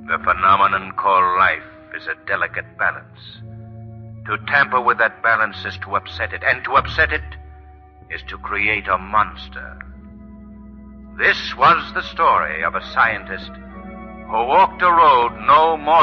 The phenomenon called life is a delicate balance. To tamper with that balance is to upset it, and to upset it is to create a monster. This was the story of a scientist who walked a road no mortal